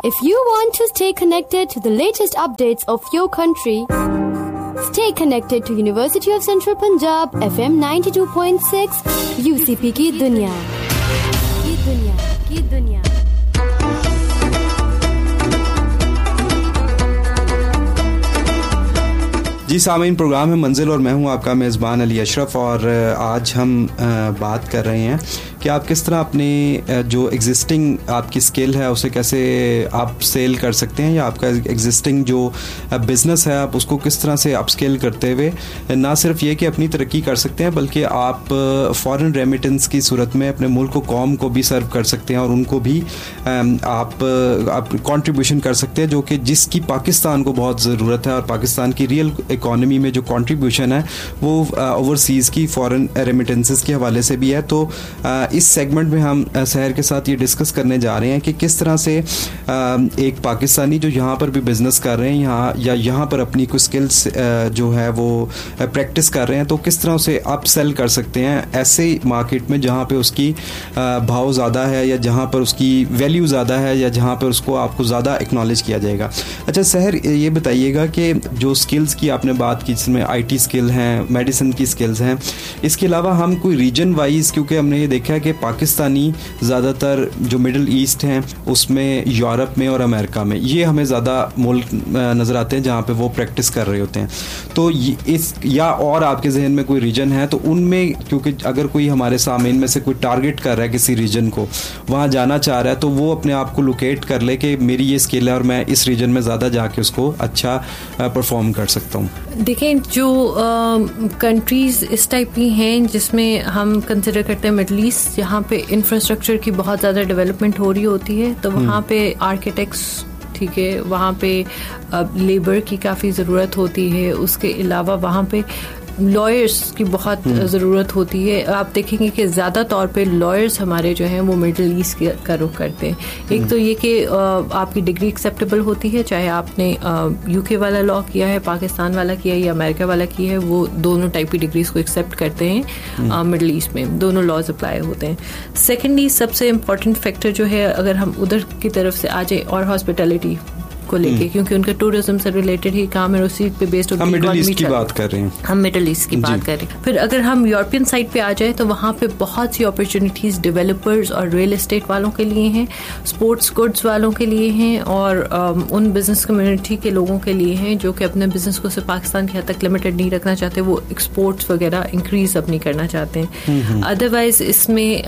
If you want to stay connected to the latest updates of your country, stay connected to University of Central Punjab FM 92.6 UCP की दुनिया की दुनिया। जी सामीन, programme है मंजिल और मैं हूं आपका मेज़बान अली अशरफ। और आज हम बात कर रहे हैं कि आप किस तरह अपने जो एग्जिस्टिंग आपकी स्किल है उसे कैसे आप सेल कर सकते हैं, या आपका एग्जिस्टिंग जो बिज़नेस है आप उसको किस तरह से अपस्केल करते हुए ना सिर्फ ये कि अपनी तरक्की कर सकते हैं बल्कि आप फॉरेन रेमिटेंस की सूरत में अपने मुल्क को कौम को भी सर्व कर सकते हैं और उनको भी आप कंट्रीब्यूशन कर सकते हैं, जो कि जिसकी पाकिस्तान को बहुत ज़रूरत है। और पाकिस्तान की रियल इकॉनमी में जो कंट्रीब्यूशन है वो ओवरसीज़ की फॉरेन रेमिटेंसेस के हवाले से भी है। तो इस सेगमेंट में हम सहर के साथ ये डिस्कस करने जा रहे हैं कि किस तरह से एक पाकिस्तानी जो यहाँ पर भी बिज़नेस कर रहे हैं यहाँ पर अपनी कुछ स्किल्स जो है वो प्रैक्टिस कर रहे हैं, तो किस तरह उसे अप सेल कर सकते हैं ऐसे मार्केट में जहाँ पे उसकी भाव ज़्यादा है या जहाँ पर उसकी वैल्यू ज़्यादा है या जहाँ पर उसको आपको ज़्यादा एक्नॉलेज किया जाएगा। अच्छा सहर, ये बताइएगा कि जो स्किल्स की आपने बात की जिसमें IT स्किल हैं, मेडिसिन की स्किल्स हैं, इसके अलावा हम कोई रीजन वाइज, क्योंकि हमने ये देखा है कि पाकिस्तानी ज़्यादातर जो मिडिल ईस्ट हैं उसमें, यूरोप में और अमेरिका में ये हमें ज़्यादा मुल्क नज़र आते हैं जहाँ पे वो प्रैक्टिस कर रहे होते हैं। तो इस या और आपके जहन में कोई रीजन है तो उनमें, क्योंकि अगर कोई हमारे सामने में से कोई टारगेट कर रहा है किसी रीजन को, वहाँ जाना चाह रहा है, तो वो अपने आप को लोकेट कर ले कि मेरी ये स्किल है और मैं इस रीजन में ज़्यादा जाके उसको अच्छा परफॉर्म कर सकता हूँ। देखें, जो कंट्रीज़ इस टाइप की हैं जिसमें हम कंसिडर करते हैं मिडल ईस्ट, जहाँ पे इंफ्रास्ट्रक्चर की बहुत ज़्यादा डेवलपमेंट हो रही होती है, तो वहाँ पे आर्किटेक्ट्स, ठीक है, वहाँ पे लेबर की काफ़ी ज़रूरत होती है। उसके अलावा वहाँ पे लॉयर्स की बहुत ज़रूरत होती है। आप देखेंगे कि ज़्यादा तौर पे लॉयर्स हमारे जो हैं वो मिडिल ईस्ट का रुख करते हैं। एक तो ये कि आपकी डिग्री एक्सेप्टेबल होती है, चाहे आपने UK वाला लॉ किया है, पाकिस्तान वाला किया है या अमेरिका वाला किया है, वो दोनों टाइप की डिग्रीज को एक्सेप्ट करते हैं मिडिल ईस्ट में, दोनों लॉज अप्लाई होते हैं। सेकेंडली सबसे इम्पॉर्टेंट फैक्टर जो है, अगर हम उधर की तरफ से आ जाए, और हॉस्पिटैलिटी को लेके, क्योंकि उनका टूरिज्म से रिलेटेड ही काम है, उसी पे बेस्ड हम मिडिल ईस्ट की बात कर रहे हैं। हम मिडिल ईस्ट की बात कर रहे हैं। फिर अगर हम यूरोपियन साइड पे आ जाए तो वहाँ पे बहुत सी अपॉर्चुनिटीज़ डेवलपर्स और रियल एस्टेट वालों के लिए हैं, स्पोर्ट्स गुड्स वालों के लिए हैं, और उन बिजनेस कम्युनिटी के लोगों के लिए हैं जो कि अपने बिजनेस को सिर्फ पाकिस्तान के हद तक लिमिटेड नहीं रखना चाहते, वो एक्सपोर्ट्स वगैरह इंक्रीज अपनी करना चाहते हैं। अदरवाइज इसमें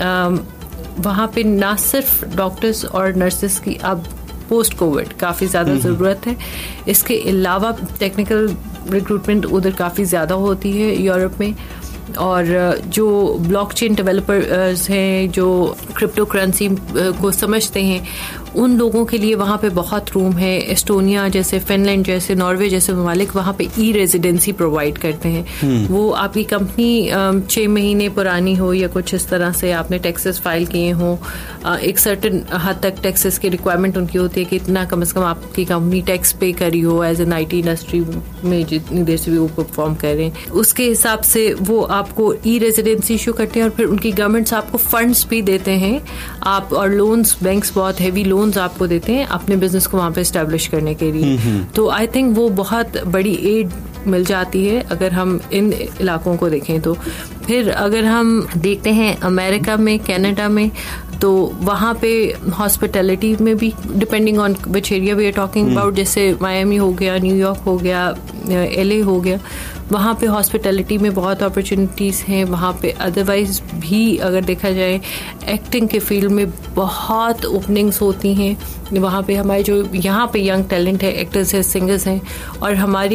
वहाँ पे ना सिर्फ डॉक्टर्स और नर्सेस की अब पोस्ट कोविड काफ़ी ज़्यादा ज़रूरत है, इसके अलावा टेक्निकल रिक्रूटमेंट उधर काफ़ी ज़्यादा होती है यूरोप में। और जो ब्लॉकचेन डेवलपर्स हैं, जो क्रिप्टो करेंसी को समझते हैं, उन लोगों के लिए वहाँ पे बहुत रूम है। एस्टोनिया जैसे, फिनलैंड जैसे, नॉर्वे जैसे ममालिक वहाँ पे रेजिडेंसी प्रोवाइड करते हैं। वो आपकी कंपनी 6 महीने पुरानी हो या कुछ इस तरह से, आपने टैक्सेस फाइल किए हों, एक सर्टेन हद तक टैक्सेस की रिक्वायरमेंट उनकी होती है कि इतना कम से कम आपकी कंपनी टैक्स पे करी हो एज एन IT इंडस्ट्री में जितनी देर से भी वो परफॉर्म कर रहे हैं, उसके हिसाब से वो आपको रेजिडेंसी इशू करते हैं। और फिर उनकी गवर्नमेंट्स आपको फंड्स भी देते हैं, आप और लोन्स, बैंक्स बहुत हैवी लोन्स आपको देते हैं अपने बिजनेस को वहाँ पे एस्टेब्लिश करने के लिए। तो आई थिंक वो बहुत बड़ी एड मिल जाती है अगर हम इन इलाकों को देखें। तो फिर अगर हम देखते हैं अमेरिका में, कनाडा में, तो वहाँ पे हॉस्पिटैलिटी में भी depending on which area we are talking about, जैसे मायामी हो गया, न्यूयॉर्क हो गया, LA हो गया, वहाँ पे हॉस्पिटैलिटी में बहुत अपॉर्चुनिटीज़ हैं। वहाँ पे अदरवाइज भी अगर देखा जाए एक्टिंग के फील्ड में बहुत ओपनिंग्स होती हैं। वहाँ पे हमारे जो यहाँ पे यंग टैलेंट है, एक्टर्स हैं, सिंगर्स हैं, और हमारी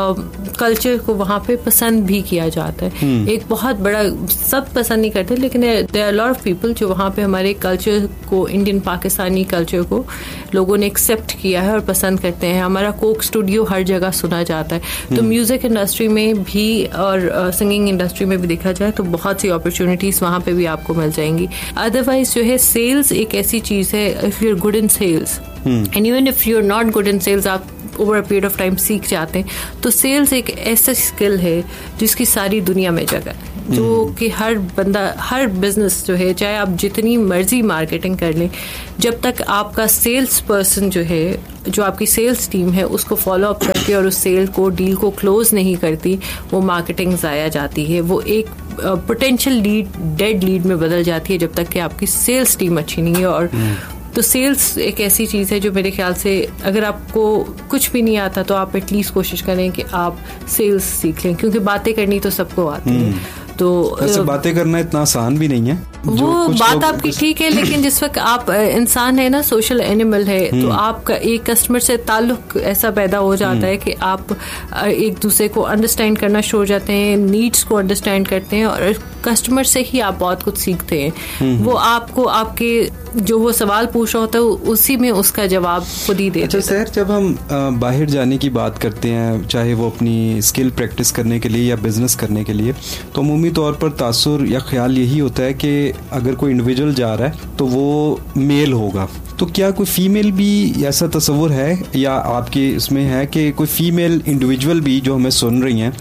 कल्चर को वहाँ पे पसंद भी किया जाता है। एक बहुत बड़ा, सब पसंद नहीं करते, लेकिन there are lot of people जो वहाँ पे हमारे कल्चर को, इंडियन पाकिस्तानी कल्चर को लोगों ने एक्सेप्ट किया है और पसंद करते हैं। हमारा कोक स्टूडियो हर जगह सुना जाता है। तो म्यूज़िक इंडस्ट्री में भी और सिंगिंग इंडस्ट्री में भी देखा जाए तो बहुत सी अपॉर्चुनिटीज़ वहाँ पे भी आपको मिल जाएंगी। अदरवाइज जो है, सेल्स एक ऐसी चीज़ है, if you are good in sales and even if you are not good in sales, आप over a period of time सीख जाते हैं। तो सेल्स एक ऐसा स्किल है जिसकी सारी दुनिया में जगह है। जो कि हर बंदा, हर बिजनेस जो है, चाहे आप जितनी मर्जी मार्केटिंग कर लें, जब तक आपका सेल्स पर्सन जो है, जो आपकी सेल्स टीम है, उसको फॉलो अप करके और उस सेल को, डील को क्लोज नहीं करती, वो मार्केटिंग ज़ाया जाती है, वो एक पोटेंशियल लीड डेड लीड में बदल जाती है, जब तक कि आपकी सेल्स टीम अच्छी नहीं है। और तो सेल्स एक ऐसी चीज़ है जो मेरे ख्याल से अगर आपको कुछ भी नहीं आता तो आप एटलीस्ट कोशिश करें कि आप सेल्स सीख लें, क्योंकि बातें करनी तो सबको आती है। तो वैसे बातें करना इतना आसान भी नहीं है। वो बात आपकी ठीक है, लेकिन जिस वक्त आप इंसान है ना, सोशल एनिमल है, तो आपका एक कस्टमर से ताल्लुक ऐसा पैदा हो जाता है कि आप एक दूसरे को अंडरस्टैंड करना शुरू हो जाते हैं, नीड्स को अंडरस्टैंड करते हैं, और कस्टमर से ही आप बहुत कुछ सीखते हैं। वो आपको आपके जो वो सवाल पूछ रहा होता है उसी में उसका जवाब खुद ही देते हैं। अच्छा सर, जब हम बाहर जाने की बात करते हैं, चाहे वो अपनी स्किल प्रैक्टिस करने के लिए या बिजनेस करने के लिए, तो अमूमी तौर पर तासुर या ख्याल यही होता है कि अगर कोई इंडिविजुअल जा रहा है तो वो मेल होगा। तो क्या कोई फीमेल भी ऐसा तस्वुर है या आपके इसमें है कि कोई फीमेल इंडिविजुअल भी जो हमें सुन रही हैं,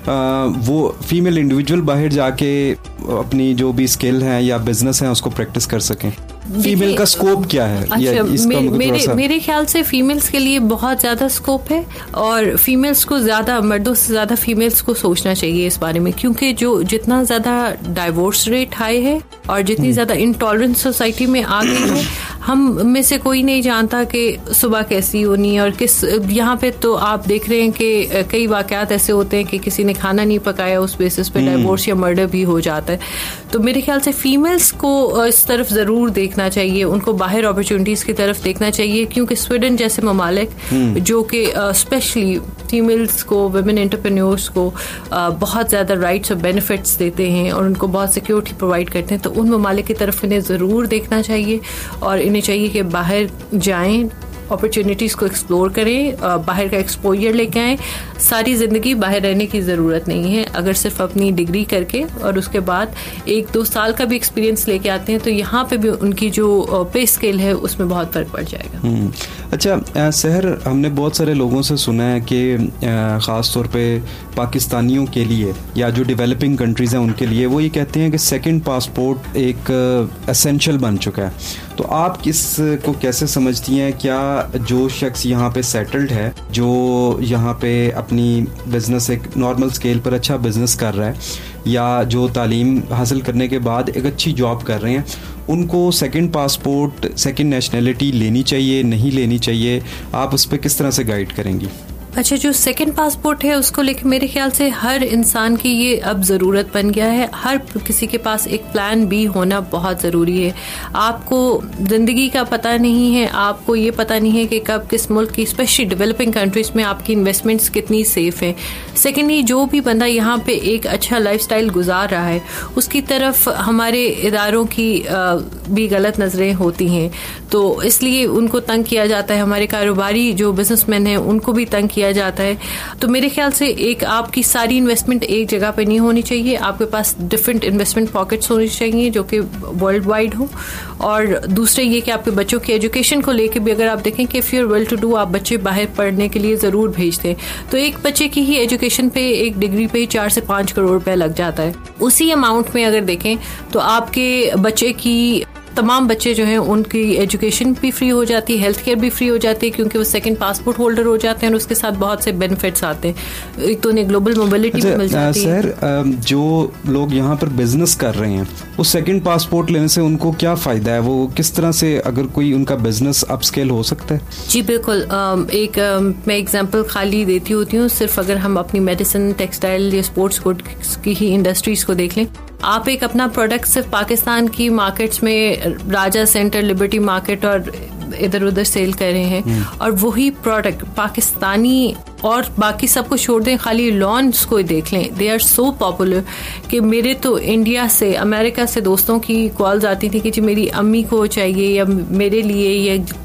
वो फीमेल इंडिविजुअल बाहर जाके अपनी जो भी स्किल है या बिजनेस है उसको प्रैक्टिस कर सकें? फीमेल का स्कोप क्या है? अच्छा, मेरे ख्याल से फीमेल्स के लिए बहुत ज़्यादा स्कोप है, और फीमेल्स को ज़्यादा, मर्दों से ज़्यादा फीमेल्स को सोचना चाहिए इस बारे में, क्योंकि जो जितना ज़्यादा डाइवोर्स रेट हाई है और जितनी ज़्यादा इंटॉलरेंस सोसाइटी में आ गई है, हम में से कोई नहीं जानता कि सुबह कैसी होनी है और किस। यहाँ पे तो आप देख रहे हैं कि कई वाक़यात ऐसे होते हैं कि किसी ने खाना नहीं पकाया, उस बेसिस पे डाइवोर्स या मर्डर भी हो जाता है। तो मेरे ख्याल से फीमेल्स को इस तरफ ज़रूर देखना चाहिए, उनको बाहर अपॉर्चुनिटीज़ की तरफ देखना चाहिए, क्योंकि स्वीडन जैसे ममालिक जो कि स्पेशली फीमेल्स को, वुमेन एंटरप्रेन्योर्स को बहुत ज़्यादा राइट्स और बेनिफिट्स देते हैं और उनको बहुत सिक्योरिटी प्रोवाइड करते हैं, तो उन ममालिक की तरफ इन्हें ज़रूर देखना चाहिए और इन्हें चाहिए कि बाहर जाएं, अपॉर्चुनिटीज़ को एक्सप्लोर करें, बाहर का एक्सपोजर लेके आएँ। सारी ज़िंदगी बाहर रहने की ज़रूरत नहीं है। अगर सिर्फ अपनी डिग्री करके और उसके बाद 1-2 साल का भी एक्सपीरियंस लेके आते हैं तो यहाँ पे भी उनकी जो पे स्केल है उसमें बहुत फ़र्क पड़ जाएगा। अच्छा सहर, हमने बहुत सारे लोगों से सुना है कि ख़ास तौर पे पाकिस्तानियों के लिए या जो डेवलपिंग कंट्रीज़ हैं उनके लिए वो ये कहते हैं कि सेकंड पासपोर्ट एक एसेंशियल बन चुका है। तो आप इसको कैसे समझती हैं? क्या जो शख्स यहाँ पे सेटल्ड है, जो यहाँ पे अपनी बिजनेस एक नॉर्मल स्केल पर अच्छा बिजनेस कर रहा है, या जो तालीम हासिल करने के बाद एक अच्छी जॉब कर रहे हैं, उनको सेकंड पासपोर्ट, सेकंड नेशनैलिटी लेनी चाहिए, नहीं लेनी चाहिए? आप उस पर किस तरह से गाइड करेंगी? अच्छा, जो सेकंड पासपोर्ट है उसको लेकर मेरे ख्याल से हर इंसान की ये अब ज़रूरत बन गया है। हर किसी के पास एक प्लान बी होना बहुत ज़रूरी है। आपको ज़िंदगी का पता नहीं है, आपको ये पता नहीं है कि कब किस मुल्क की, स्पेशली डेवलपिंग कंट्रीज़ में आपकी इन्वेस्टमेंट्स कितनी सेफ हैं। सेकेंडली, जो भी बंदा यहाँ पे एक अच्छा लाइफस्टाइल गुजार रहा है उसकी तरफ हमारे इदारों की भी गलत नज़रें होती हैं, तो इसलिए उनको तंग किया जाता है। हमारे कारोबारी जो बिजनेसमैन हैं उनको भी तंग किया जाता है। तो मेरे ख्याल से एक आपकी सारी इन्वेस्टमेंट एक जगह पे नहीं होनी चाहिए, आपके पास डिफरेंट इन्वेस्टमेंट पॉकेट्स होनी चाहिए जो कि वर्ल्ड वाइड हो। और दूसरे ये कि आपके बच्चों की एजुकेशन को लेके भी अगर आप देखें कि if you are well to do, आप बच्चे बाहर पढ़ने के लिए ज़रूर भेजते हैं, तो एक बच्चे की ही एजुकेशन पे, एक डिग्री पे ही 4 से 5 करोड़ रुपया लग जाता है। उसी अमाउंट में अगर देखें तो आपके बच्चे की, तमाम बच्चे जो हैं उनकी एजुकेशन भी फ्री हो जाती है, हेल्थ केयर भी फ्री हो जाती है, क्योंकि वो सेकंड पासपोर्ट होल्डर हो जाते हैं और उसके साथ बहुत से बेनिफिट्स आते हैं। एक तो उन्हें ग्लोबल मोबिलिटी भी मिल जाती है। सर, जो लोग यहाँ पर बिजनेस कर रहे हैं वो सेकंड पासपोर्ट लेने से उनको क्या फ़ायदा है? वो किस तरह से अगर कोई उनका बिजनेस अपस्केल हो सकता है? जी बिल्कुल। मैं एग्जांपल खाली देती होती हूँ। सिर्फ अगर हम अपनी मेडिसिन, टेक्सटाइल या स्पोर्ट्स गुड की ही इंडस्ट्रीज़ को देख लें, आप एक अपना प्रोडक्ट सिर्फ पाकिस्तान की मार्केट्स में, राजा सेंटर, लिबर्टी मार्केट और इधर उधर सेल कर रहे हैं, और वही प्रोडक्ट पाकिस्तानी और बाकी सबको छोड़ दें, खाली लॉन्स को देख लें, दे आर सो पॉपुलर कि मेरे तो इंडिया से, अमेरिका से दोस्तों की कॉल्स आती थी कि जी मेरी अम्मी को चाहिए या मेरे लिए, या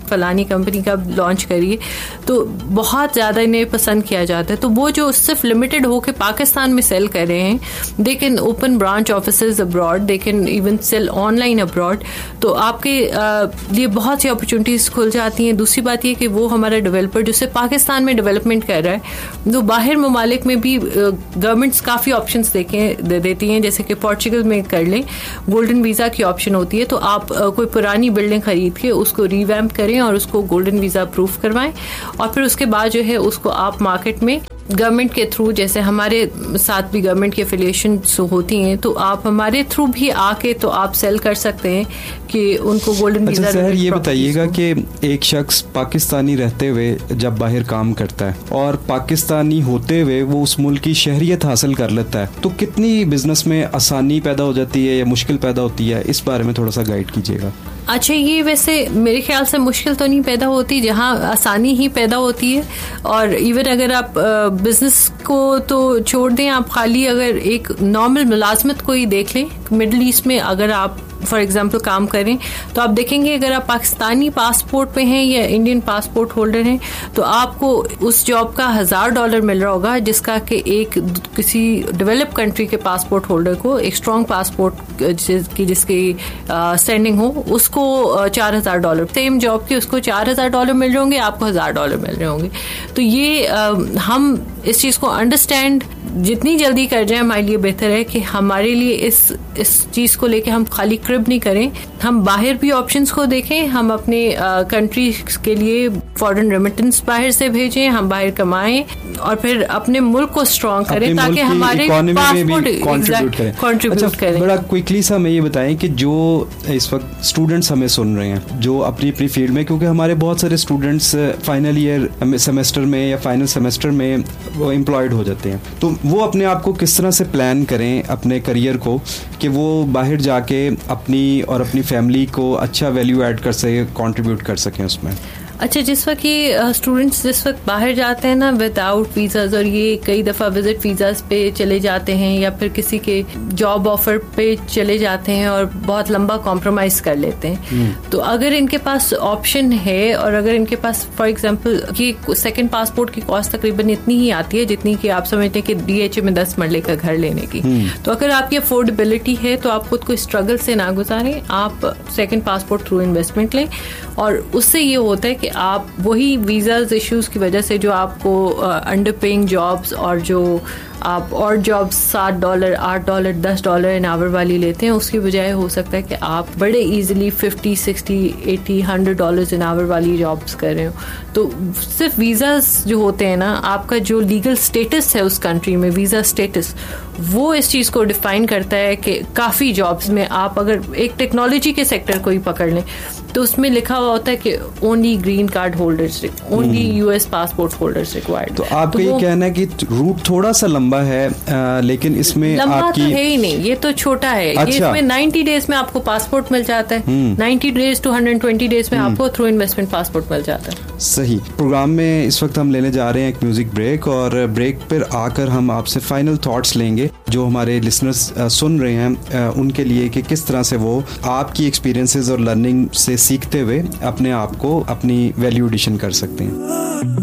फलानी कंपनी का लॉन्च करिए, तो बहुत ज़्यादा इन्हें पसंद किया जाता है। तो वो जो सिर्फ लिमिटेड होकर पाकिस्तान में सेल कर रहे हैं, they can open branch offices abroad, they can even cell online abroad, तो आपके लिए बहुत सी अपॉर्चुनिटीज़ खुल जाती हैं। दूसरी बात ये कि वो हमारा डेवलपर जो सिर्फ पाकिस्तान में डेवलपमेंट कर रहा है, तो बाहर ममालिक में भी गवर्नमेंट्स काफ़ी ऑप्शंस देती हैं, जैसे कि पोर्चुगल में कर लें, गोल्डन वीज़ा की ऑप्शन होती है, तो आप कोई पुरानी बिल्डिंग खरीद के उसको रिवैम्प करें और उसको गोल्डन वीज़ा अप्रूव करवाएं, और फिर उसके बाद जो है उसको आप मार्केट में गवर्नमेंट के थ्रू, जैसे हमारे साथ भी गवर्नमेंट की एफिलिएशन होती हैं, तो आप हमारे थ्रू भी आके तो आप सेल कर सकते हैं कि उनको गोल्डन वीज़ा। अच्छा सर, ये बताइएगा कि एक शख्स पाकिस्तानी रहते हुए जब बाहर काम करता है और पाकिस्तानी होते हुए वो उस मुल्क की शहरियत हासिल कर लेता है, तो कितनी बिजनेस में आसानी पैदा हो जाती है या मुश्किल पैदा होती है, इस बारे में थोड़ा सा गाइड कीजिएगा। अच्छा, ये वैसे मेरे ख्याल से मुश्किल तो नहीं पैदा होती, जहाँ आसानी ही पैदा होती है। और इवन अगर आप बिजनेस को तो छोड़ दें, आप खाली अगर एक नॉर्मल मुलाजमत को ही देख लें, मिडिल ईस्ट में अगर आप फॉर एग्जांपल काम करें, तो आप देखेंगे अगर आप पाकिस्तानी पासपोर्ट पे हैं या इंडियन पासपोर्ट होल्डर हैं, तो आपको उस जॉब का $1000 मिल रहा होगा, जिसका कि एक किसी डेवलप कंट्री के पासपोर्ट होल्डर को, एक स्ट्रॉन्ग पासपोर्ट जिसकी स्टैंडिंग हो, उसको $4000, सेम जॉब के उसको $4000 मिल रहे होंगे, आपको $1000 मिल रहे होंगे। तो ये हम इस चीज़ को अंडरस्टैंड जितनी जल्दी कर जाए हमारे लिए बेहतर है कि हमारे लिए इस चीज़ को लेके हम खाली क्रिब नहीं करें, हम बाहर भी ऑप्शंस को देखें, हम अपने कंट्री के लिए फॉरेन रेमिटेंस बाहर से भेजें, हम बाहर कमाएं और फिर अपने मुल्क को स्ट्रॉन्ग करें ताकि हमारे पासपोर्ट कंट्रीब्यूट करें। बड़ा क्विकली सा हमें ये बताएं कि जो इस वक्त स्टूडेंट्स हमें सुन रहे हैं जो अपनी अपनी फील्ड में, क्योंकि हमारे बहुत सारे स्टूडेंट्स फाइनल ईयर सेमेस्टर में या फाइनल सेमेस्टर में वो एम्प्लॉयड हो जाते हैं, तो वो अपने आप को किस तरह से प्लान करें अपने करियर को कि वो बाहर जाके अपनी और अपनी फैमिली को अच्छा वैल्यू ऐड कर सके, कंट्रीब्यूट कर सकें उसमें। अच्छा, जिस वक्त ये स्टूडेंट्स जिस वक्त बाहर जाते हैं ना विदाउट वीज़ाज, और ये कई दफ़ा विजिट वीज़ाज पे चले जाते हैं या फिर किसी के जॉब ऑफर पे चले जाते हैं और बहुत लंबा कॉम्प्रोमाइज़ कर लेते हैं, तो अगर इनके पास ऑप्शन है और अगर इनके पास फॉर एग्जांपल कि सेकंड पासपोर्ट की कॉस्ट तकरीबन इतनी ही आती है जितनी कि आप समझते हैं कि DHA में 10 मरले का घर लेने की, तो अगर आपकी अफोर्डेबिलिटी है तो आप खुद को स्ट्रगल से ना गुजारें, आप सेकंड पासपोर्ट थ्रू इन्वेस्टमेंट लें, और उससे ये होता है कि आप वही वीज़ाज इश्यूज की वजह से जो आपको अंडर पेइंग जॉब्स और जो आप और जॉब्स $7, $8, $10 इन आवर वाली लेते हैं, उसकी बजाय हो सकता है कि आप बड़े इजीली $50, $60, $80, $100 इन आवर वाली जॉब्स कर रहे हो। तो सिर्फ वीज़ाज जो होते हैं ना, आपका जो लीगल स्टेटस है उस कंट्री में, वीज़ा स्टेटस, वो इस चीज़ को डिफाइन करता है कि काफ़ी जॉब्स में आप अगर एक टेक्नोलॉजी के सेक्टर को ही पकड़ लें तो उसमें लिखा हुआ होता है कि only green card holders, only US passport holders required. तो आपका ये कहना है कि रूट थोड़ा सा लंबा है, लेकिन इसमें लंबा आपकी तो है ही नहीं, ये तो छोटा है। अच्छा। ये इसमें 90 डेज में आपको पासपोर्ट मिल जाता है, 90 डेज to 120 डेज में आपको थ्रू इन्वेस्टमेंट पासपोर्ट मिल जाता है। सही। प्रोग्राम में इस वक्त हम लेने जा रहे हैं एक म्यूजिक ब्रेक, और ब्रेक पर आकर हम आपसे फाइनल थॉट्स लेंगे जो हमारे लिसनर्स सुन रहे हैं उनके लिए, कि किस तरह से वो आपकी एक्सपीरियंसेस और लर्निंग से सीखते हुए अपने आप को अपनी वैल्यू एडिशन कर सकते हैं।